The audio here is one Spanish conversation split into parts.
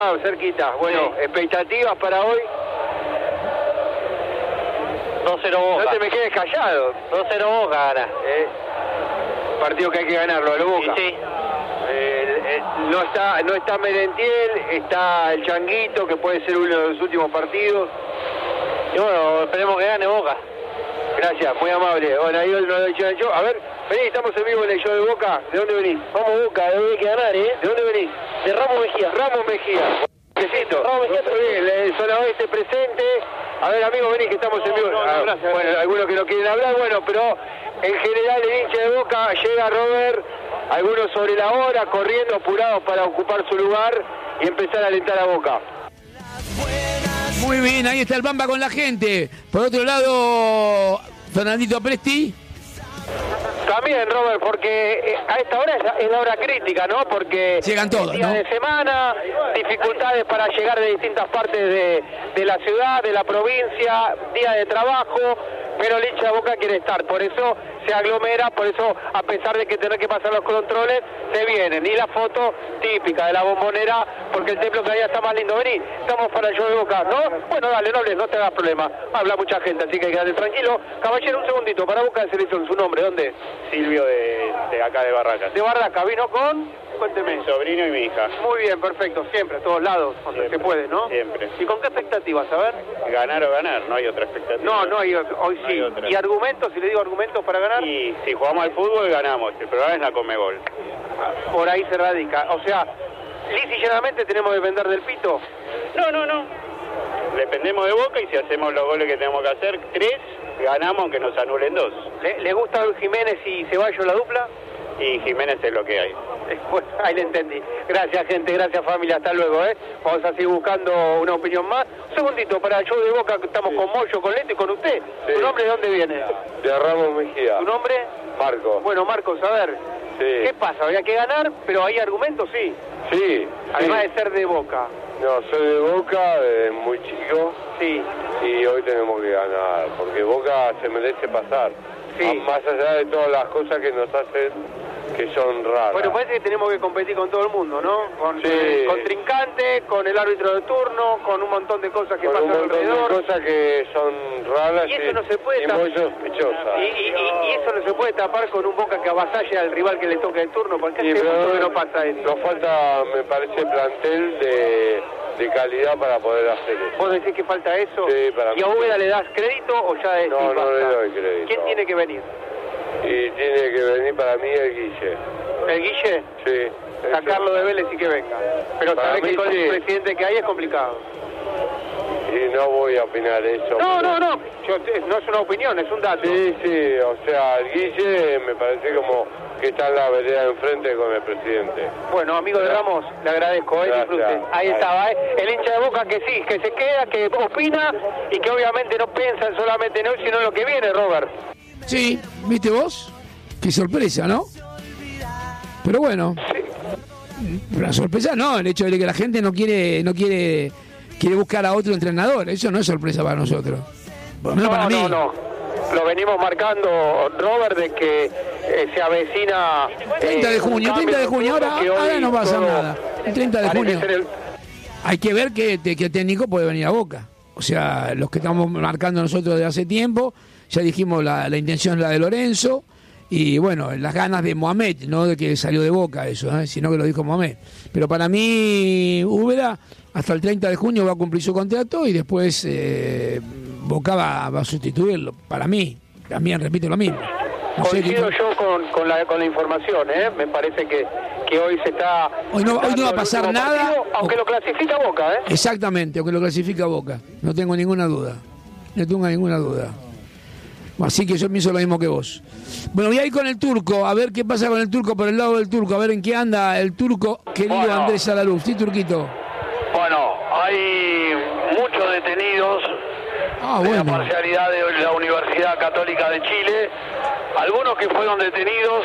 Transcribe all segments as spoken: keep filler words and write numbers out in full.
Ah, cerquita. Bueno, sí. Expectativas para hoy. dos cero Boca. No te me quedes callado. dos cero Boca gana. Eh, partido que hay que ganarlo, a lo Boca. Sí, sí. Eh, eh, no está no está Merentiel, está el Changuito, que puede ser uno de los últimos partidos. Y bueno, esperemos que gane Boca. Gracias, muy amable. Bueno, ahí lo he dicho yo. A ver, vení, estamos en vivo en el show de Boca. ¿De dónde venís? Vamos Boca, hay que ganar, ¿eh? ¿De dónde venís? De Ramos Mejía. Ramos Mejía. Besito. Ramos Mejía. Muy bien, la zona oeste presente. A ver, amigo, vení, que estamos en vivo. No, no, ah, gracias. Bueno, algunos que no quieren hablar, bueno, pero en general el hincha de Boca llega Robert, algunos sobre la hora, corriendo, apurados para ocupar su lugar y empezar a alentar a Boca. Muy bien, ahí está el Bamba con la gente. Por otro lado, Fernandito Presti. También, Robert, porque a esta hora es, es la hora crítica, ¿no? Porque llegan todos, día ¿no? de semana, dificultades para llegar de distintas partes de, de la ciudad, de la provincia, día de trabajo, pero el hincha de Boca quiere estar, por eso se aglomera, por eso, a pesar de que tener que pasar los controles, se vienen. Y la foto típica de la Bombonera, porque el templo que allá está más lindo. Vení, estamos para el show de Boca, ¿no? Bueno, dale, no hables, no te hagas problema. Habla mucha gente, así que quédate tranquilo. Caballero, un segundito, para Boca de Selección, ¿su nombre? ¿Dónde? Silvio de, de acá de Barracas. De Barraca, ¿vino con...? Cuénteme. Mi sobrino y mi hija. Muy bien, perfecto, siempre, a todos lados, donde Siempre, se puede, ¿no? siempre. ¿Y con qué expectativas? A ver. Ganar o ganar, no hay otra expectativa. No, no hay, hoy No sí. hay otra. ¿Y argumentos? Si le digo argumentos para ganar, Y si jugamos al fútbol, ganamos. El problema es la Conmebol. por ahí se radica. O sea, lisa y llanamente tenemos que depender del pito. No, no, no. Dependemos de Boca y si hacemos los goles que tenemos que hacer, tres, ganamos aunque nos anulen dos. ¿Le, le gusta Jiménez y Ceballos la dupla? Y Jiménez es lo que hay. Bueno, ahí le entendí. Gracias, gente, gracias, familia, hasta luego, ¿eh? Vamos a seguir buscando una opinión más. Un segundito, para el show de Boca, que estamos sí. con Moyo, con Leto y con usted. Sí. ¿Tu nombre de dónde viene? De Ramos Mejía. ¿Tu nombre? Marco. Bueno, Marcos, a ver, Sí. ¿qué pasa? Había que ganar, pero hay argumentos, sí. Sí. Además sí. de ser de Boca. No, soy de Boca, de muy chico. Sí. Y hoy tenemos que ganar, porque Boca se merece pasar. Sí. Más allá de todas las cosas que nos hacen, que son raras. Bueno, parece que tenemos que competir con todo el mundo, ¿no? Con Sí. el contrincante, con el árbitro de turno, con un montón de cosas que Con pasan un montón alrededor. de cosas que son raras Y eso no se puede y tap- muy sospechosas. Y, y- y- y eso no se puede tapar con un Boca que avasalle al rival que le toque el turno, porque Sí, hace pero mucho que no pasa eso. nos falta, me parece, plantel de, de calidad para poder hacer eso. ¿Vos decís que falta eso? Sí, para ¿Y mí a sí. Úbeda le das crédito o ya decís No, no basta? le doy crédito. ¿Quién tiene que venir? Y tiene que venir para mí el Guille. ¿El Guille? Sí. Sacarlo de Vélez y que venga. Pero Para sabés mí que con sí. el presidente que hay es complicado. Y no voy a opinar eso. No, no, no. Yo, no es una opinión, es un dato. Sí, sí, o sea, el Guille me parece como que está en la vereda de enfrente con el presidente. Bueno, amigo de Ramos, le agradezco, ¿eh? Gracias. Disfrute. Ahí Ahí. estaba, ¿eh? El hincha de Boca que sí, que se queda, que opina y que obviamente no piensa solamente en hoy, sino en lo que viene, Robert. Sí, ¿viste vos? Qué sorpresa, ¿no? Pero bueno, la sorpresa no, el hecho de que la gente no quiere, no quiere, quiere buscar a otro entrenador, eso no es sorpresa para nosotros. Por lo menos No, para mí. no, no. Lo venimos marcando, Robert, de que eh, se avecina... treinta de eh, un junio, cambio treinta de junio, turno ahora, que hoy ahora no pasa todo nada. El treinta de parece junio. ser el- Hay que ver qué, qué técnico puede venir a Boca. O sea, los que estamos marcando nosotros desde hace tiempo, ya dijimos la, la intención es la de Lorenzo, y bueno, las ganas de Mohamed, no de que salió de Boca eso, ¿eh? Sino que lo dijo Mohamed. Pero para mí, Úbeda, hasta el treinta de junio va a cumplir su contrato y después eh, Boca va, va a sustituirlo. Para mí, también repito lo mismo. No sé Coincido qué- yo con, con, la, con la información, ¿eh? Me parece que, que hoy se está... Hoy no- hoy no va a dando el pasar último nada. partido, aunque lo clasifica Boca, ¿eh? Exactamente, aunque lo clasifica Boca. No tengo ninguna duda. No tengo ninguna duda. Así que yo pienso lo mismo que vos. Bueno, voy a ir con el turco, a ver qué pasa con el turco por el lado del turco, a ver en qué anda el turco, querido Bueno. Andrés Salaluz. Sí, Turquito. Bueno, hay muchos detenidos Ah, de la bueno. parcialidad de la Universidad Católica de Chile, algunos que fueron detenidos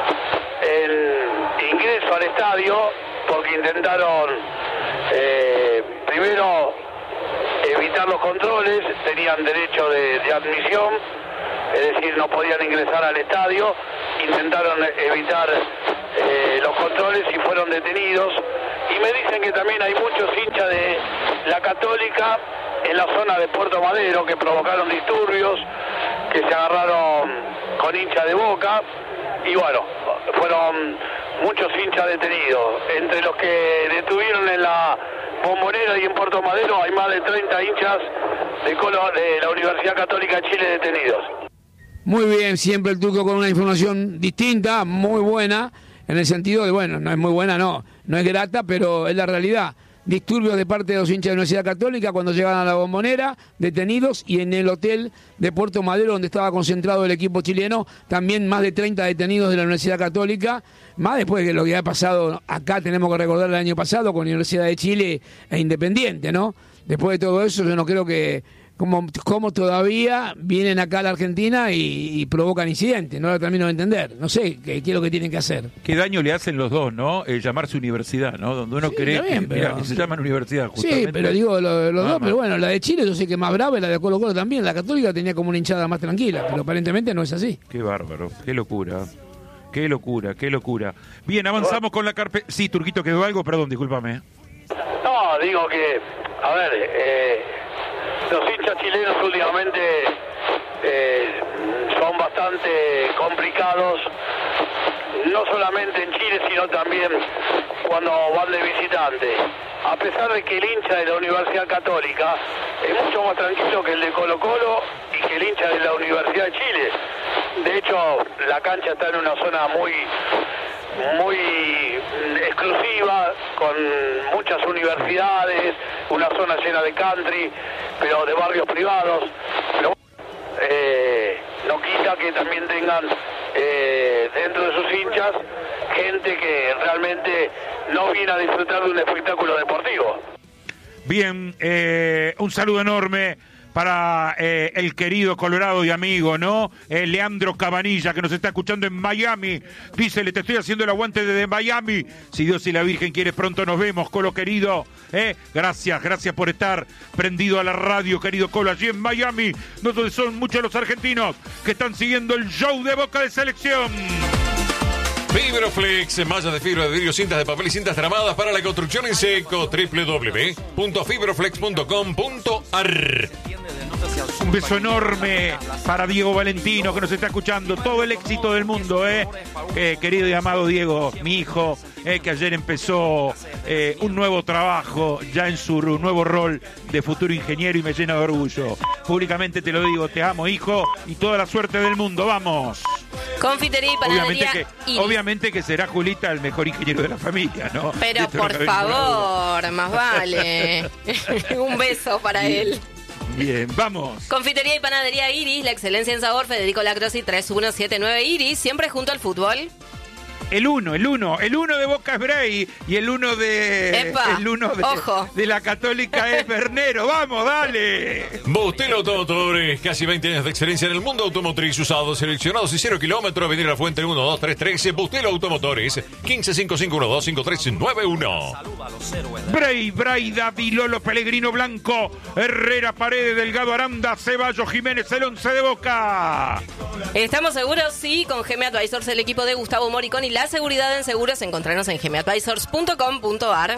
el ingreso al estadio porque intentaron eh, primero evitar los controles, tenían derecho de, de admisión, es decir, no podían ingresar al estadio, intentaron evitar eh, los controles y fueron detenidos, y me dicen que también hay muchos hinchas de la Católica en la zona de Puerto Madero que provocaron disturbios, que se agarraron con hinchas de Boca, y bueno, fueron muchos hinchas detenidos. Entre los que detuvieron en la Bombonera y en Puerto Madero hay más de treinta hinchas de, Colo, de la Universidad Católica de Chile detenidos. Muy bien, siempre el Turco con una información distinta, muy buena, en el sentido de, bueno, no es muy buena, no, no es grata, pero es la realidad. Disturbios de parte de los hinchas de la Universidad Católica cuando llegan a la Bombonera, detenidos, y en el hotel de Puerto Madero, donde estaba concentrado el equipo chileno, también más de treinta detenidos de la Universidad Católica, más después de lo que ha pasado acá, tenemos que recordar el año pasado con la Universidad de Chile e Independiente, ¿no? Después de todo eso, yo no creo que... Como, como todavía vienen acá a la Argentina y, y provocan incidentes, no lo termino de entender. No sé qué, qué es lo que tienen que hacer. Qué daño le hacen los dos, ¿no? Eh, llamarse universidad, ¿no? Donde uno sí, cree bien, que, pero... mira, que se llaman universidad, justamente. Sí, pero digo lo, los ah, dos, más. pero bueno, la de Chile yo sé que es más brava y la de Colo Colo también. La Católica tenía como una hinchada más tranquila, pero aparentemente no es así. Qué bárbaro, qué locura. Qué locura, qué locura. Bien, avanzamos con la carpeta. Sí, Turquito, ¿quedó algo? Perdón, discúlpame. No, digo que, a ver, eh, los hinchas chilenos últimamente eh, son bastante complicados, no solamente en Chile, sino también cuando van de visitante. A pesar de que el hincha de la Universidad Católica es mucho más tranquilo que el de Colo Colo y que el hincha de la Universidad de Chile. De hecho, la cancha está en una zona muy... muy exclusiva, con muchas universidades, una zona llena de country, pero de barrios privados. Pero, eh, no quita que también tengan eh, dentro de sus hinchas gente que realmente no viene a disfrutar de un espectáculo deportivo. Bien, eh, un saludo enorme para eh, el querido Colorado y amigo, ¿no? Eh, Leandro Cabanilla, que nos está escuchando en Miami. Dice, le te estoy haciendo el aguante desde Miami. Si Dios y la Virgen quiere, pronto nos vemos, Colo querido. ¿eh? Gracias, gracias por estar prendido a la radio, querido Colo, allí en Miami, donde son muchos los argentinos que están siguiendo el show de Boca de Selección. Fibroflex, mallas de fibra de vidrio, cintas de papel y cintas tramadas para la construcción en seco. doble u doble u doble u punto fibroflex punto com punto a r. Un beso enorme para Diego Valentino, que nos está escuchando. Todo el éxito del mundo, ¿eh? eh querido y amado Diego, mi hijo, eh, que ayer empezó eh, un nuevo trabajo, ya en su nuevo rol de futuro ingeniero, y me llena de orgullo. Públicamente te lo digo, te amo, hijo, y toda la suerte del mundo. ¡Vamos! Confitería y panadería Obviamente que, obviamente que será Julita el mejor ingeniero de la familia, ¿no? Pero por favor, más vale. Un beso para Bien. él. Bien, vamos. Confitería y panadería Iris, la excelencia en sabor, Federico Lacrosi tres uno siete nueve Iris, siempre junto al fútbol. El uno, el uno, el uno de Boca es Bray y el uno de... Epa, el uno de, ojo. de la Católica es Bernero. ¡Vamos, dale! Bustelo Automotores, casi veinte años de excelencia en el mundo automotriz, usados, seleccionados y cero kilómetros. Avenida La Fuente uno dos tres tres, Bustelo Automotores, quince cinco cinco uno dos cinco tres nueve uno. Bray, Braida, Lolo, Pellegrino, Blanco, Herrera, Paredes, Delgado, Aranda, Ceballos, Jiménez, el once de Boca. ¿Estamos seguros? Sí, con G M Advisors, el equipo de Gustavo Moricón y la seguridad en seguros. Encontrarnos en g m advisors punto com punto a r.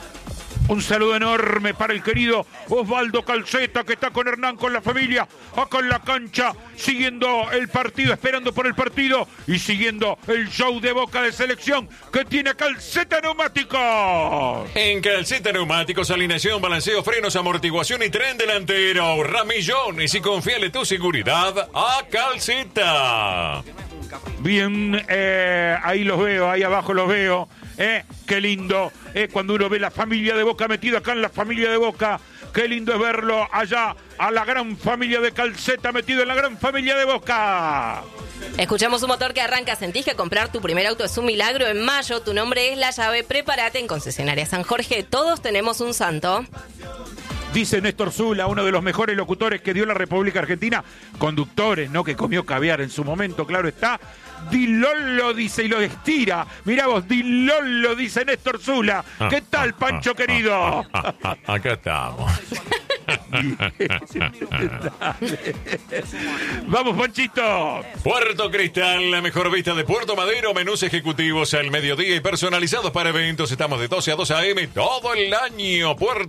Un saludo enorme para el querido Osvaldo Calceta, que está con Hernán, con la familia, acá en la cancha, siguiendo el partido, esperando por el partido y siguiendo el show de Boca de Selección que tiene Calceta Neumáticos. En Calceta Neumáticos, alineación, balanceo, frenos, amortiguación y tren delantero. Ahorra millones y confíale tu seguridad a Calceta. Bien, eh, ahí los veo, ahí abajo los veo. Eh, qué lindo, eh, cuando uno ve la familia de Boca metida acá en la familia de Boca. Qué lindo es verlo allá, a la gran familia de Calceta metido en la gran familia de Boca. Escuchamos un motor que arranca. ¿Sentís que comprar tu primer auto es un milagro? En mayo, tu nombre es la llave. Prepárate en Concesionaria San Jorge. Todos tenemos un santo. Dice Néstor Zula, uno de los mejores locutores que dio la República Argentina. Conductores, ¿no? Que comió caviar en su momento, claro está. Dilolo, dice, y lo estira. Mirá vos, Dilolo, dice Néstor Zula. ¿Qué tal, Pancho querido? Acá estamos. Vamos, Panchito. Puerto Cristal, la mejor vista de Puerto Madero, menús ejecutivos al mediodía y personalizados para eventos. Estamos de doce a dos a eme todo el año. Puerto